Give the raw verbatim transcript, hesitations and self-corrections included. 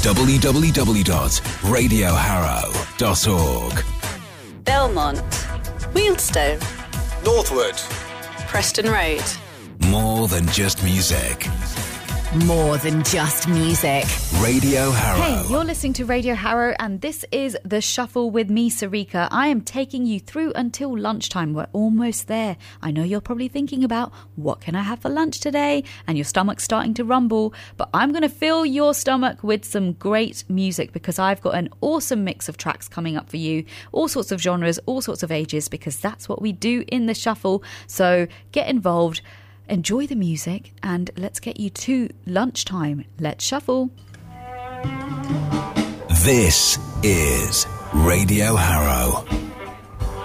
w w w dot radio harrow dot org. Belmont, Wealdstone, Northwood, Preston Road. More than just music. More than just music. Radio Harrow. Hey, you're listening to Radio Harrow, and this is The Shuffle with me, Sarika. I am taking you through until lunchtime. We're almost there. I know you're probably thinking about, what can I have for lunch today? And your stomach's starting to rumble. But I'm going to fill your stomach with some great music, because I've got an awesome mix of tracks coming up for you. All sorts of genres, all sorts of ages, because that's what we do in The Shuffle. So get involved. Enjoy the music, and let's get you to lunchtime. Let's shuffle. This is Radio Harrow.